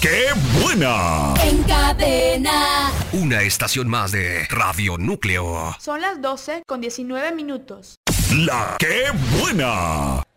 ¡Qué buena! En cadena. Una estación más de Radio Núcleo. Son las 12:19. ¡La Qué buena!